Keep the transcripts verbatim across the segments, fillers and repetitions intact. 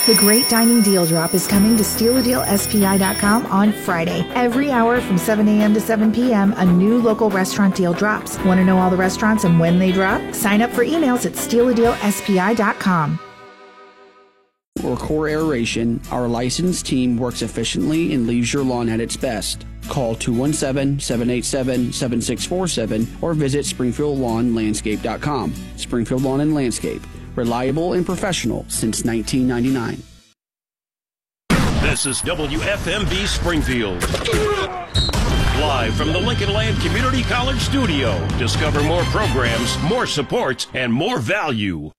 The Great Dining Deal Drop is coming to steal a deal S P I dot com on Friday. Every hour from seven a.m. to seven p.m., a new local restaurant deal drops. Want to know all the restaurants and when they drop? Sign up for emails at steal a deal S P I dot com. For core aeration, our licensed team works efficiently and leaves your lawn at its best. Call two one seven, seven eight seven, seven six four seven or visit springfield lawn landscape dot com. Springfield Lawn and Landscape. Reliable and professional since nineteen ninety-nine. This is W F M B Springfield. Live from the Lincoln Land Community College studio. Discover more programs, more support, and more value.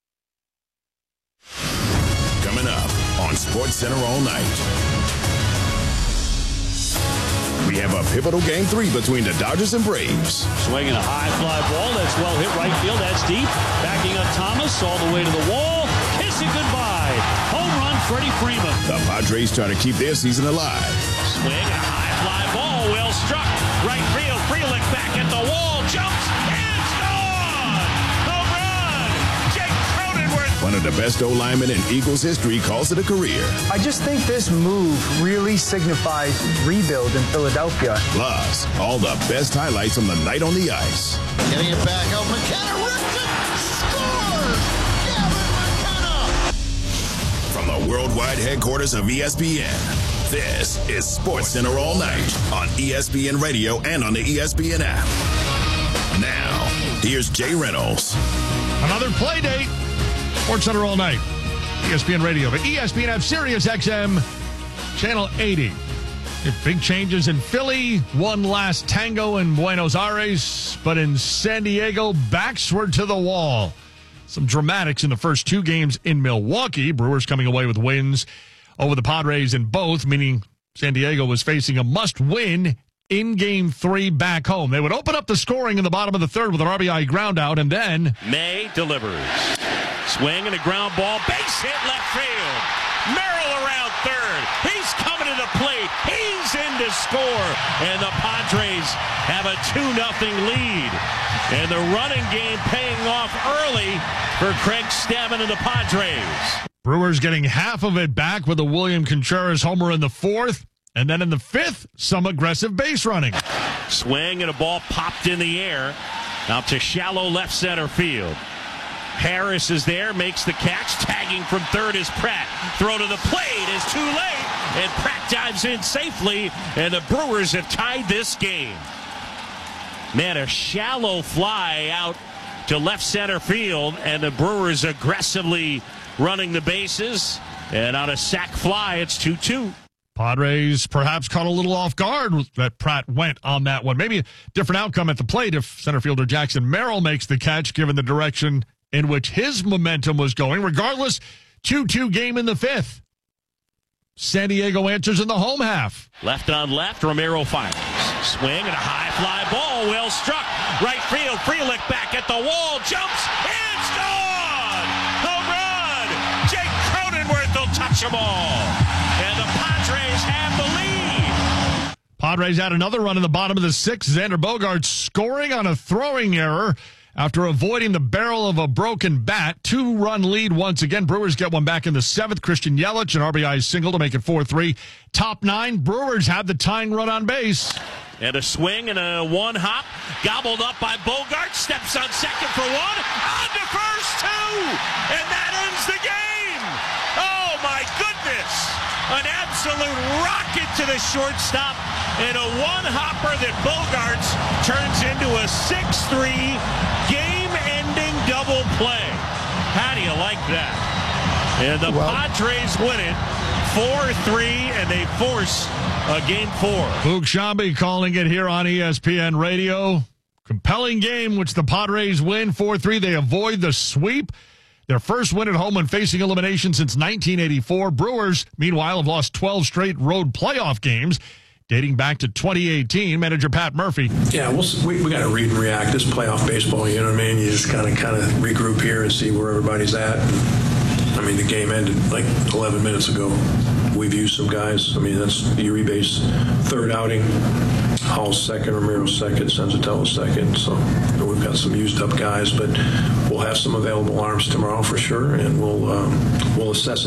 Coming up on Sports Center all night. We have a pivotal game three between the Dodgers and Braves. Swinging a high fly ball. That's well hit right field. That's deep. Backing up Thomas all the way to the wall. Kissing goodbye. Home run, Freddie Freeman. The Padres try to keep their season alive. Swing a high fly ball. Well struck. Right field. Frelick back at the wall. Jumps. And it's gone. Home run. Jake Cronenworth. One of the best O-linemen in Eagles history calls it a career. I just think this move really signifies rebuild in Philadelphia. Plus, all the best highlights from the night on the ice. Getting it back out. McKenna rips it. Scores! Gavin McKenna! From the worldwide headquarters of E S P N, this is Sports Center all night on E S P N Radio and on the E S P N app. Now, here's Jay Reynolds. Another play date. Sports Center all night. E S P N Radio, but E S P N F Sirius X M, Channel eighty. Big changes in Philly. One last tango in Buenos Aires, but in San Diego, backs were to the wall. Some dramatics in the first two games in Milwaukee. Brewers coming away with wins over the Padres in both, meaning San Diego was facing a must-win in game three back home. They would open up the scoring in the bottom of the third with an R B I ground out, and then May delivers. Swing and a ground ball. Base hit left field. Merrill around third. He's coming to the plate. He's in to score. And the Padres have a two nothing lead. And the running game paying off early for Craig Stammen and the Padres. Brewers getting half of it back with a William Contreras homer in the fourth. And then in the fifth, some aggressive base running. Swing and a ball popped in the air. Out to shallow left center field. Harris is there, makes the catch. Tagging from third is Pratt. Throw to the plate is too late. And Pratt dives in safely. And the Brewers have tied this game. Man, a shallow fly out to left center field. And the Brewers aggressively running the bases. And on a sac fly, it's two two. Padres perhaps caught a little off guard that Pratt went on that one. Maybe a different outcome at the plate if center fielder Jackson Merrill makes the catch, given the direction in which his momentum was going. Regardless, two two game in the fifth. San Diego answers in the home half. Left on left, Romero fires. Swing and a high fly ball, well struck. Right field, Frelick back at the wall, jumps, and it's gone! Home run! Jake Cronenworth will touch them all. And the Padres have the lead. Padres had another run in the bottom of the sixth. Xander Bogaerts scoring on a throwing error after avoiding the barrel of a broken bat. Two-run lead once again. Brewers get one back in the seventh. Christian Yelich, an R B I single to make it four three. Top nine, Brewers have the tying run on base. And a swing and a one-hop. Gobbled up by Bogaerts. Steps on second for one. On to first, two. And that ends the game. Oh, my goodness. An absolute rocket to the shortstop. And a one-hopper that Bogaerts turns into a six three game-ending double play. How do you like that? And the well, Padres win it four three, and they force a game four. Luke Shambi calling it here on E S P N Radio. Compelling game, which the Padres win four three. They avoid the sweep. Their first win at home when facing elimination since nineteen eighty-four. Brewers, meanwhile, have lost twelve straight road playoff games, dating back to twenty eighteen. Manager Pat Murphy. Yeah, we'll, we we got to read and react. This playoff baseball, you know what I mean? You just kind of kind of regroup here and see where everybody's at. I mean, the game ended like eleven minutes ago. We've used some guys. I mean, that's Uribe's third outing. Hall's second, Ramirez second, Senzatella second. So we've got some used up guys, but we'll have some available arms tomorrow for sure, and we'll um, we'll assess it.